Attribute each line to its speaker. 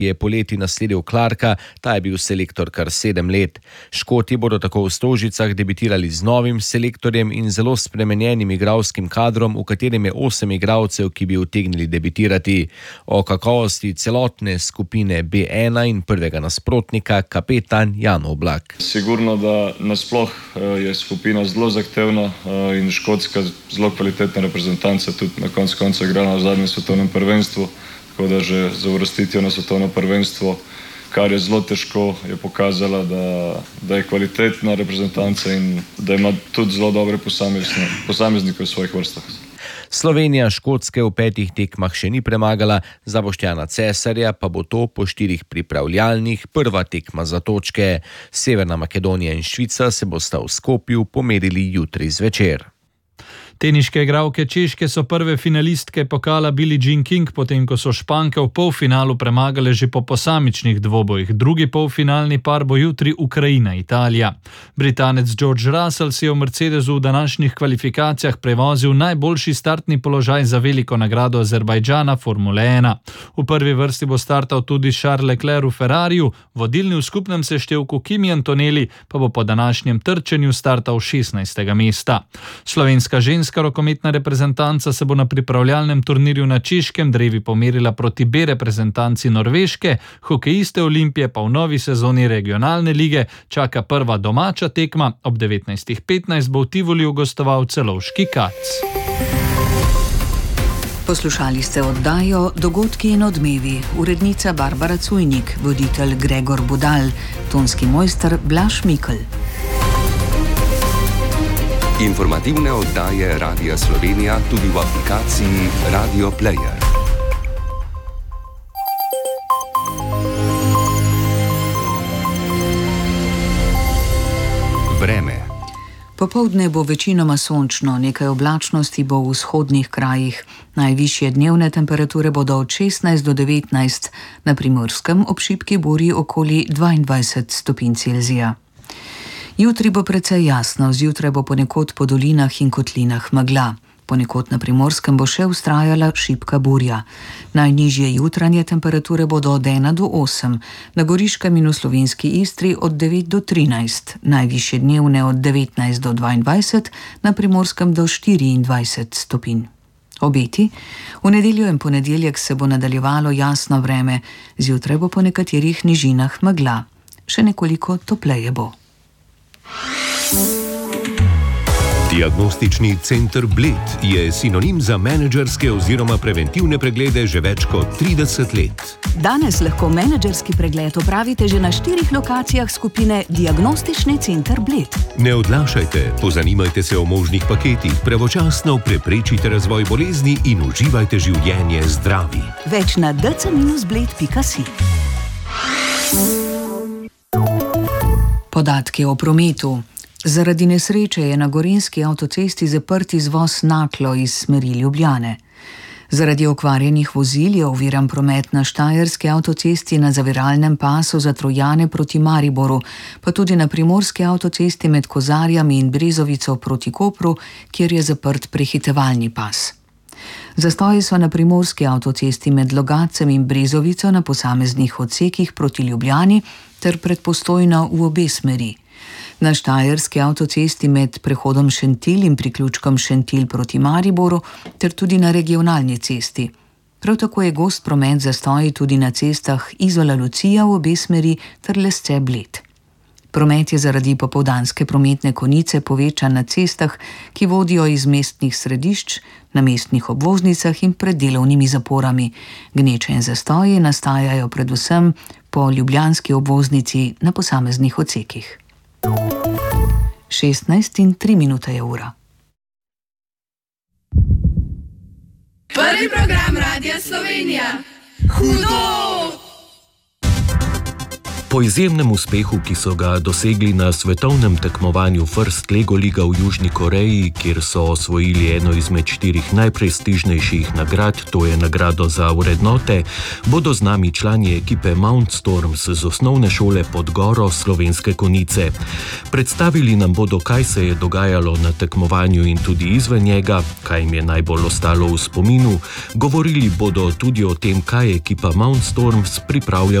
Speaker 1: je poleti nasledil Clarka, ta je bil selektor kar 7 let. Škoti bodo tako v Stožicah debitirali z novim selektorjem in zelo spremenjenim igralskim kadrom, v katerem je 8 igralcev, ki bi utegnili debitirati. O kakovosti celotne skupine B1 in prvega nasprotnika kapetan Jan Oblak.
Speaker 2: Sigurno, da nasploh je skupina zelo zahtevna in Škotska zelo kvalitetna reprezentanca, tudi na koncu igrala v zadnjem svetovnem prvenstvu. Tako da že za uvrstitvijo na svetovno prvenstvo, kar je zelo težko, je pokazala, da je kvalitetna reprezentanca in da ima tudi zelo dobre posameznike v svojih vrstah.
Speaker 1: Slovenija Škotske v 5 tekmah še ni premagala, za Boštjana Cesarja pa bo to po 4 pripravljalnih prva tekma za točke. Severna Makedonija in Švica se bosta v Skopju pomerili jutri zvečer.
Speaker 3: Teniške igralke Češke so prve finalistke pokala Billie Jean King, potem ko so Španke v polfinalu premagale že po posamičnih dvobojih. Drugi polfinalni par bo jutri Ukrajina-Italija. Britanec George Russell si je v Mercedesu v današnjih kvalifikacijah prevozil najboljši startni položaj za veliko nagrado Azerbajdžana Formule 1. V prvi vrsti bo startal tudi Charles Leclerc v Ferrariju, vodilni v skupnem seštevku Kimi Antonelli pa bo po današnjem trčenju startal 16. mesta. Slovenska ženska rokometna reprezentanca se bo na pripravljalnem turnirju na Češkem drevi pomerila proti B reprezentanci Norveške, hokejiste Olimpije pa v novi sezoni regionalne lige čaka prva domača tekma, ob 19:15 bo v Tivoliju gostoval Celovški Kac.
Speaker 4: Poslušali ste oddajo Dogodki in odmevi, urednica Barbara Cujnik, voditelj Gregor Budal, tonski mojster Blaž Mikl.
Speaker 5: Informativne oddaje Radia Slovenija tudi v aplikaciji Radio Player. Vreme.
Speaker 4: Popoldne bo večinoma sončno, nekaj oblačnosti bo v vzhodnih krajih. Najvišje dnevne temperature bodo od 16 do 19, na Primorskem ob šibki burji okoli 22 stopinj Celzija. Jutri bo precej jasno, zjutraj bo ponekod po dolinah in kotlinah megla. Ponekod na Primorskem bo še vztrajala šibka burja. Najnižje jutranje temperature bodo od 1 do 8, na Goriškem in v slovenski Istri od 9 do 13, najvišje dnevne od 19 do 22, na Primorskem do 24 stopinj. Obeti. V nedeljo in ponedeljek se bo nadaljevalo jasno vreme, zjutraj bo po nekaterih nižinah megla. Še nekoliko topleje bo.
Speaker 6: Diagnostični center Bled je sinonim za menedžerske oziroma preventivne preglede že več kot 30 let.
Speaker 4: Danes lahko menedžerski pregled opravite že na 4 lokacijah skupine Diagnostični center Bled.
Speaker 6: Ne odlašajte, pozanimajte se o možnih paketih, pravočasno preprečite razvoj bolezni in uživajte življenje zdravi.
Speaker 4: Več na dc-bled.si. Podatki o prometu. Zaradi nesreče je na gorenjski avtocesti zaprt izvoz Naklo iz smeri Ljubljane. Zaradi okvarjenih vozil je oviran promet na Štajerski avtocesti na zaviralnem pasu za Trojane proti Mariboru, pa tudi na Primorski avtocesti med Kozarjami in Brezovico proti Kopru, kjer je zaprt prehitevalni pas. Zastoji so na Primorski avtocesti med Logatcem in Brezovico na posameznih odsekih proti Ljubljani ter pred Postojno v obe smeri. Na Štajerski avtocesti med prehodom Šentilj in priključkom Šentilj proti Mariboru ter tudi na regionalni cesti. Prav tako je gost promet zastoji tudi na cestah Izola-Lucija v obe smeri ter Lesce-Bled. Promet je zaradi popoldanske prometne konice povečan na cestah, ki vodijo iz mestnih središč, na mestnih obvoznicah in pred delovnimi zaporami. Gneče in zastoji nastajajo predvsem po ljubljanski obvoznici na posameznih odsekih. 16:03 je ura.
Speaker 7: Prvi program Radia Slovenija. Hudo!
Speaker 6: Po izjemnem uspehu, ki so ga dosegli na svetovnem tekmovanju First Lego Liga v Južni Koreji, kjer so osvojili eno izmed 4 najprestižnejših nagrad, to je nagrado za vrednote, bodo z nami člani ekipe Mount Storms z osnovne šole Podgoro Slovenske Konjice. Predstavili nam bodo, kaj se je dogajalo na tekmovanju in tudi izven njega, kaj jim je najbolj ostalo v spominu. Govorili bodo tudi o tem, kaj ekipa Mount Storms pripravlja